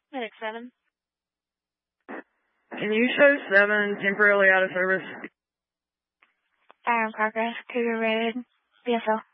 Medic 7. Can you show 7 temporarily out of service? Progress, Cougar Road, BSL.